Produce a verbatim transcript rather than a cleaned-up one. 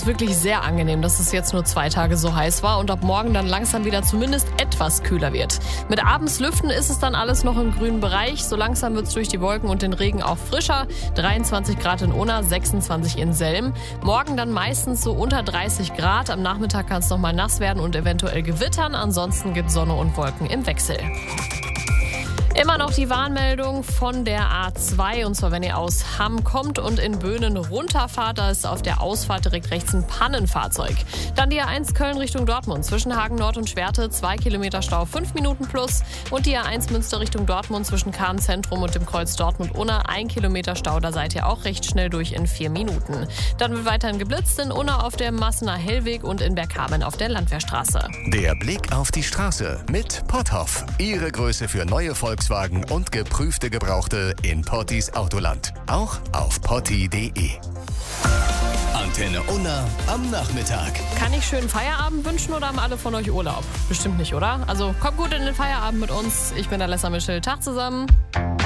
ist wirklich sehr angenehm, dass es jetzt nur zwei Tage so heiß war und ab morgen dann langsam wieder zumindest etwas kühler wird. Mit abends lüften ist es dann alles noch im grünen Bereich. So langsam wird es durch die Wolken und den Regen auch frischer. dreiundzwanzig Grad in Unna, sechsundzwanzig in Selm. Morgen dann meistens so unter dreißig Grad. Am Nachmittag kann es noch mal nass werden und eventuell gewittern. Ansonsten gibt Sonne und Wolken im Wechsel. Immer noch die Warnmeldung von der A zwei, und zwar wenn ihr aus Hamm kommt und in Böhnen runterfahrt, da ist auf der Ausfahrt direkt rechts ein Pannenfahrzeug. Dann die A eins Köln Richtung Dortmund, zwischen Hagen Nord und Schwerte, zwei Kilometer Stau, fünf Minuten plus. Und die A eins Münster Richtung Dortmund, zwischen Kahn Zentrum und dem Kreuz Dortmund-Unna, ein Kilometer Stau, da seid ihr auch recht schnell durch in vier Minuten. Dann wird weiterhin geblitzt in Unna auf der Massener Hellweg und in Bergkamen auf der Landwehrstraße. Der Blick auf die Straße mit Potthoff. Ihre Größe für neue Volkswagen und geprüfte Gebrauchte in Pottis Autoland. Auch auf potti punkt de. Antenne Unna am Nachmittag. Kann ich schönen Feierabend wünschen oder haben alle von euch Urlaub? Bestimmt nicht, oder? Also kommt gut in den Feierabend mit uns. Ich bin Alessa Michel. Tag zusammen.